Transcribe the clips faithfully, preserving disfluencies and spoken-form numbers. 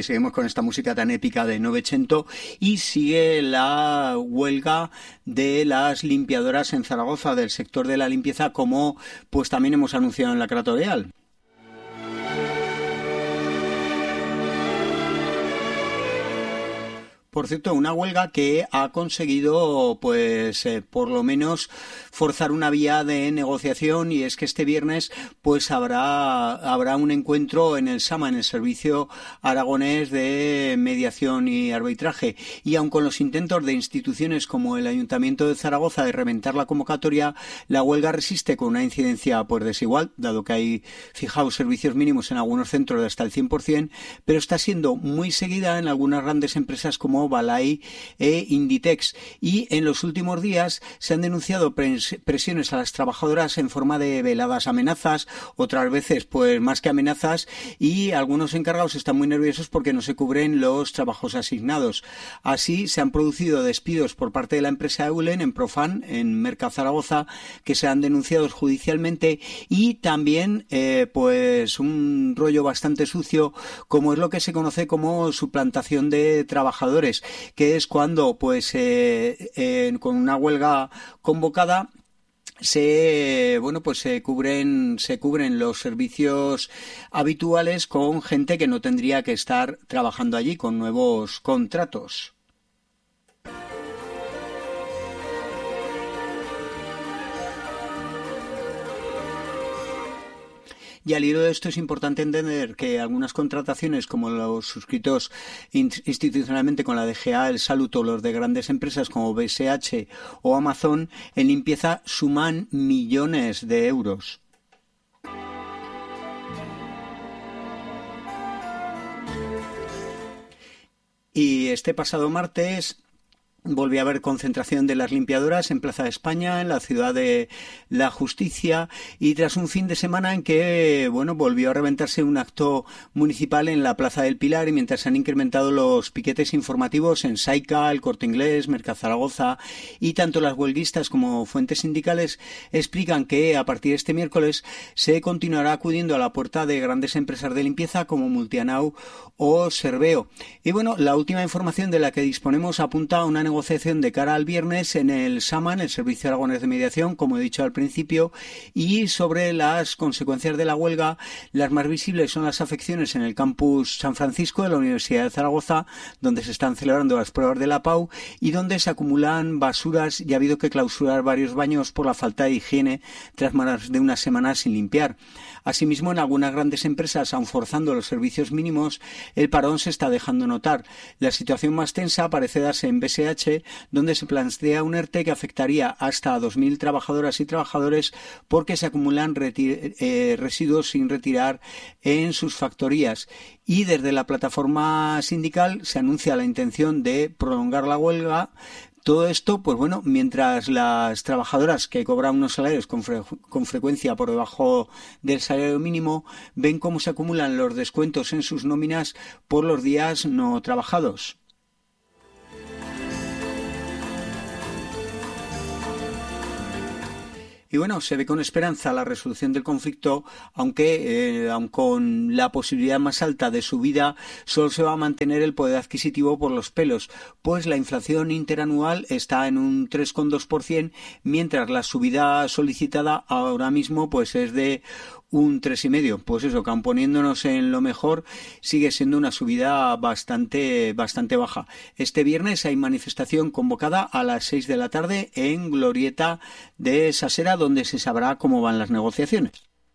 seguimos con esta música tan épica de Novecento y sigue la huelga de las limpiadoras en Zaragoza, del sector de la limpieza, como pues también hemos anunciado en la Cratorial. Por cierto, una huelga que ha conseguido, pues, eh, por lo menos forzar una vía de negociación, y es que este viernes, pues, habrá habrá un encuentro en el SAMA, en el Servicio Aragonés de Mediación y Arbitraje. Y aun con los intentos de instituciones como el Ayuntamiento de Zaragoza de reventar la convocatoria, la huelga resiste con una incidencia, pues, desigual, dado que hay fijados servicios mínimos en algunos centros de hasta el cien por ciento, pero está siendo muy seguida en algunas grandes empresas como Balay e Inditex, y en los últimos días se han denunciado presiones a las trabajadoras en forma de veladas amenazas, otras veces pues más que amenazas, y algunos encargados están muy nerviosos porque no se cubren los trabajos asignados. Así se han producido despidos por parte de la empresa Eulen en Profan, en Merca Zaragoza, que se han denunciado judicialmente, y también eh, pues un rollo bastante sucio, como es lo que se conoce como suplantación de trabajadores, que es cuando pues eh, eh, con una huelga convocada se bueno pues se cubren se cubren los servicios habituales con gente que no tendría que estar trabajando allí, con nuevos contratos. Y al hilo de esto es importante entender que algunas contrataciones, como los suscritos institucionalmente con la D G A, el Salud o los de grandes empresas como B S H o Amazon, en limpieza suman millones de euros. Y este pasado martes volvió a haber concentración de las limpiadoras en Plaza de España, en la Ciudad de la Justicia, y tras un fin de semana en que, bueno, volvió a reventarse un acto municipal en la Plaza del Pilar, y mientras se han incrementado los piquetes informativos en Saica, El Corte Inglés, Mercazaragoza, y tanto las huelguistas como fuentes sindicales explican que a partir de este miércoles se continuará acudiendo a la puerta de grandes empresas de limpieza como Multianau o Serveo. Y bueno, la última información de la que disponemos apunta a una negociación negociación de cara al viernes en el SAMA, en el Servicio Aragonés de Mediación, como he dicho al principio, y sobre las consecuencias de la huelga, las más visibles son las afecciones en el campus San Francisco de la Universidad de Zaragoza, donde se están celebrando las pruebas de la PAU y donde se acumulan basuras, y ha habido que clausurar varios baños por la falta de higiene tras más de una semana sin limpiar. Asimismo, en algunas grandes empresas, aun forzando los servicios mínimos, el parón se está dejando notar. La situación más tensa parece darse en B S H, donde se plantea un ERTE que afectaría hasta a dos mil trabajadoras y trabajadores porque se acumulan reti- eh, residuos sin retirar en sus factorías. Y desde la plataforma sindical se anuncia la intención de prolongar la huelga. Todo esto, pues bueno, mientras las trabajadoras que cobran unos salarios con, fre- con frecuencia por debajo del salario mínimo ven cómo se acumulan los descuentos en sus nóminas por los días no trabajados. Y bueno, se ve con esperanza la resolución del conflicto, aunque eh, aun con la posibilidad más alta de subida, solo se va a mantener el poder adquisitivo por los pelos, pues la inflación interanual está en un tres coma dos por ciento, mientras la subida solicitada ahora mismo pues es de un tres coma cinco por ciento. Pues eso, que aun poniéndonos en lo mejor, sigue siendo una subida bastante, bastante baja. Este viernes hay manifestación convocada a las seis de la tarde en Glorieta de Sasera, donde se sabrá cómo van las negociaciones.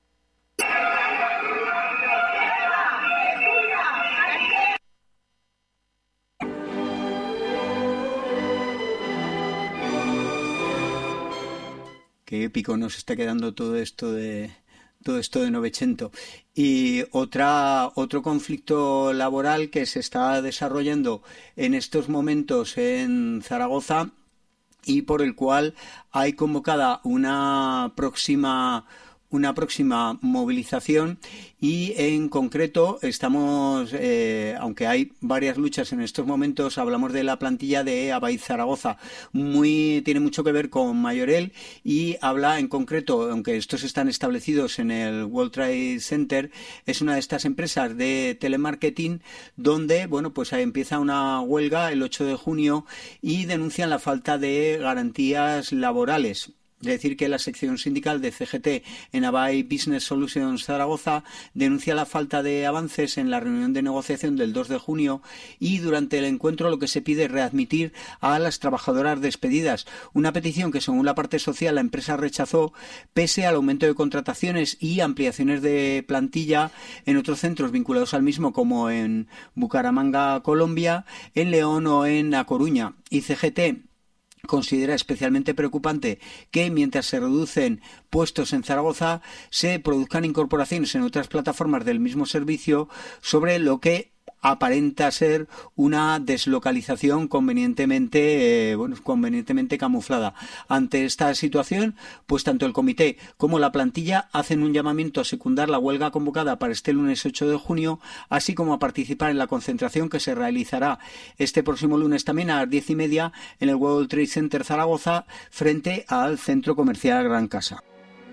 Qué épico nos está quedando todo esto de... todo esto de Novecento. Y otra otro conflicto laboral que se está desarrollando en estos momentos en Zaragoza y por el cual hay convocada una próxima una próxima movilización y en concreto estamos, eh, aunque hay varias luchas en estos momentos, hablamos de la plantilla de Abaid Zaragoza, muy tiene mucho que ver con Mayorel y habla en concreto, aunque estos están establecidos en el World Trade Center, es una de estas empresas de telemarketing donde, bueno, pues empieza una huelga el ocho de junio y denuncian la falta de garantías laborales. Es decir, que la sección sindical de C G T en Abaid Business Solutions Zaragoza denuncia la falta de avances en la reunión de negociación del dos de junio y durante el encuentro lo que se pide es readmitir a las trabajadoras despedidas. Una petición que según la parte social la empresa rechazó pese al aumento de contrataciones y ampliaciones de plantilla en otros centros vinculados al mismo como en Bucaramanga, Colombia, en León o en A Coruña. Y C G T considera especialmente preocupante que mientras se reducen puestos en Zaragoza se produzcan incorporaciones en otras plataformas del mismo servicio, sobre lo que aparenta ser una deslocalización convenientemente, eh, bueno, convenientemente camuflada. Ante esta situación, pues tanto el comité como la plantilla hacen un llamamiento a secundar la huelga convocada para este lunes ocho de junio, así como a participar en la concentración que se realizará este próximo lunes también a las diez y media en el World Trade Center Zaragoza, frente al Centro Comercial Gran Casa.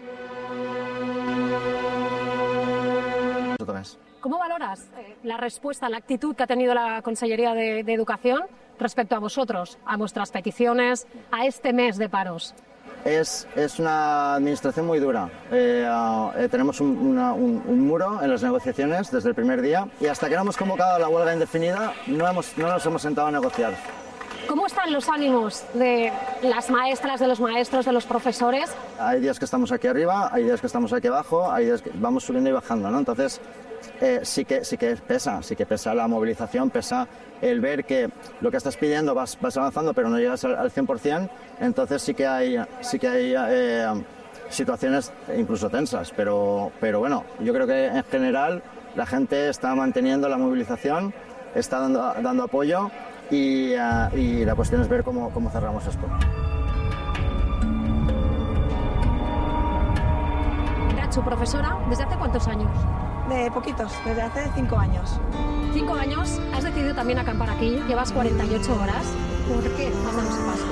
¿Cómo valoras eh, la respuesta, la actitud que ha tenido la Consellería de, de Educación respecto a vosotros, a vuestras peticiones, a este mes de paros? Es, es una administración muy dura. Eh, uh, tenemos un, una, un, un muro en las negociaciones desde el primer día y hasta que no hemos convocado a la huelga indefinida no, hemos, no nos hemos sentado a negociar. ¿Cómo están los ánimos de las maestras, de los maestros, de los profesores? Hay días que estamos aquí arriba, hay días que estamos aquí abajo, hay días que vamos subiendo y bajando, ¿no? Entonces, eh, sí que sí que pesa, sí que pesa la movilización, pesa el ver que lo que estás pidiendo vas, vas avanzando, pero no llegas al, al cien por ciento. Entonces sí que hay, sí que hay eh, situaciones incluso tensas, pero, pero bueno, yo creo que en general la gente está manteniendo la movilización, está dando, dando apoyo. Y, uh, y la cuestión es ver cómo, cómo cerramos esto. Nacho, profesora, ¿desde hace cuántos años? De poquitos, desde hace cinco años. Cinco años, has decidido también acampar aquí, llevas cuarenta y ocho horas. ¿Por qué has dado ese paso?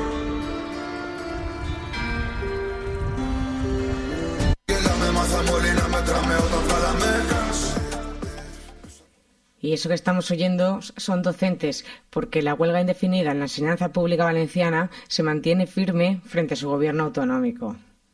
Y eso que estamos oyendo son docentes, porque la huelga indefinida en la enseñanza pública valenciana se mantiene firme frente a su gobierno autonómico.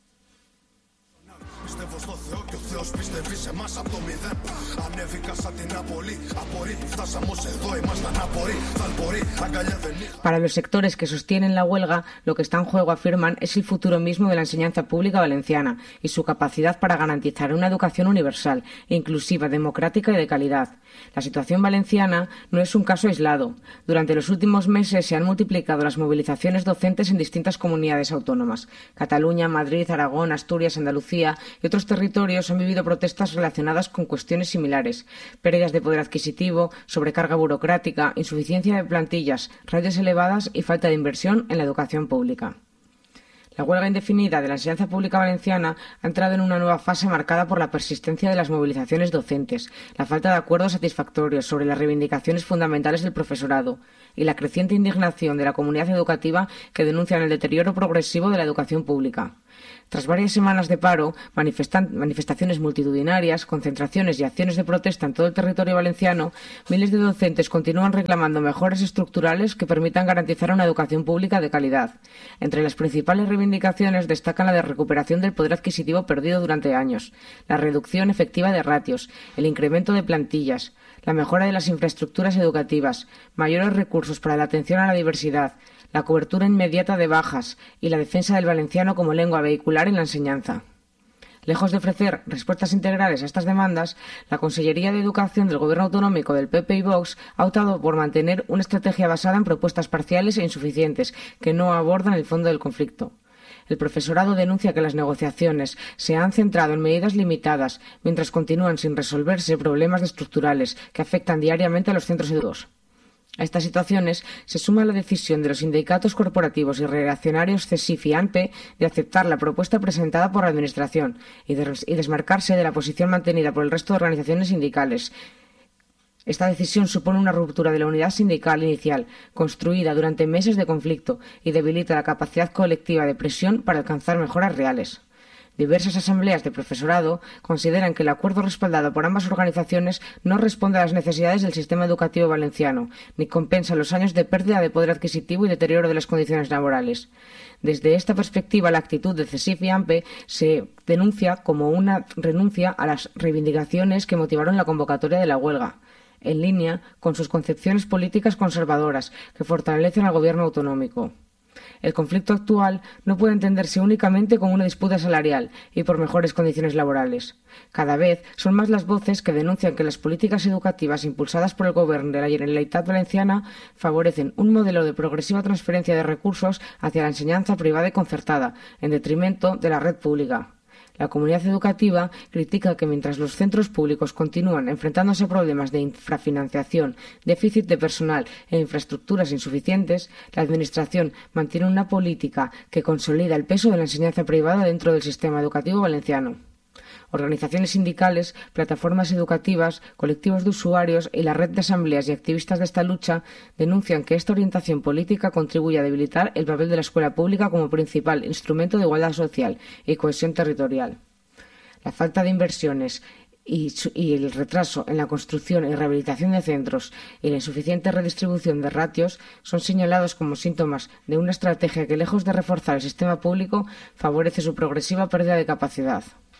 Para los sectores que sostienen la huelga, lo que está en juego, afirman, es el futuro mismo de la enseñanza pública valenciana y su capacidad para garantizar una educación universal, inclusiva, democrática y de calidad. La situación valenciana no es un caso aislado. Durante los últimos meses se han multiplicado las movilizaciones docentes en distintas comunidades autónomas. Cataluña, Madrid, Aragón, Asturias, Andalucía y otros territorios han vivido protestas relacionadas con cuestiones similares: pérdidas de poder adquisitivo, sobrecarga burocrática, insuficiencia de plantillas, ratios elevadas y falta de inversión en la educación pública. La huelga indefinida de la enseñanza pública valenciana ha entrado en una nueva fase marcada por la persistencia de las movilizaciones docentes, la falta de acuerdos satisfactorios sobre las reivindicaciones fundamentales del profesorado y la creciente indignación de la comunidad educativa que denuncian el deterioro progresivo de la educación pública. Tras varias semanas de paro, manifestaciones multitudinarias, concentraciones y acciones de protesta en todo el territorio valenciano, miles de docentes continúan reclamando mejoras estructurales que permitan garantizar una educación pública de calidad. Entre las principales reivindicaciones destacan la de recuperación del poder adquisitivo perdido durante años, la reducción efectiva de ratios, el incremento de plantillas, la mejora de las infraestructuras educativas, mayores recursos para la atención a la diversidad, la cobertura inmediata de bajas y la defensa del valenciano como lengua vehicular en la enseñanza. Lejos de ofrecer respuestas integrales a estas demandas, la Consellería de Educación del Gobierno Autonómico del P P y Vox ha optado por mantener una estrategia basada en propuestas parciales e insuficientes que no abordan el fondo del conflicto. El profesorado denuncia que las negociaciones se han centrado en medidas limitadas, mientras continúan sin resolverse problemas estructurales que afectan diariamente a los centros educativos. A estas situaciones se suma la decisión de los sindicatos corporativos y reaccionarios C E S I F y A N P E de aceptar la propuesta presentada por la Administración y, de, y desmarcarse de la posición mantenida por el resto de organizaciones sindicales. Esta decisión supone una ruptura de la unidad sindical inicial, construida durante meses de conflicto, y debilita la capacidad colectiva de presión para alcanzar mejoras reales. Diversas asambleas de profesorado consideran que el acuerdo respaldado por ambas organizaciones no responde a las necesidades del sistema educativo valenciano, ni compensa los años de pérdida de poder adquisitivo y deterioro de las condiciones laborales. Desde esta perspectiva, la actitud de C E S I F y A N P E se denuncia como una renuncia a las reivindicaciones que motivaron la convocatoria de la huelga, en línea con sus concepciones políticas conservadoras que fortalecen al gobierno autonómico. El conflicto actual no puede entenderse únicamente como una disputa salarial y por mejores condiciones laborales. Cada vez son más las voces que denuncian que las políticas educativas impulsadas por el Gobierno de la Generalitat Valenciana favorecen un modelo de progresiva transferencia de recursos hacia la enseñanza privada y concertada, en detrimento de la red pública. La comunidad educativa critica que mientras los centros públicos continúan enfrentándose a problemas de infrafinanciación, déficit de personal e infraestructuras insuficientes, la Administración mantiene una política que consolida el peso de la enseñanza privada dentro del sistema educativo valenciano. Organizaciones sindicales, plataformas educativas, colectivos de usuarios y la red de asambleas y activistas de esta lucha denuncian que esta orientación política contribuye a debilitar el papel de la escuela pública como principal instrumento de igualdad social y cohesión territorial. La falta de inversiones y, y el retraso en la construcción y rehabilitación de centros y la insuficiente redistribución de ratios son señalados como síntomas de una estrategia que, lejos de reforzar el sistema público, favorece su progresiva pérdida de capacidad.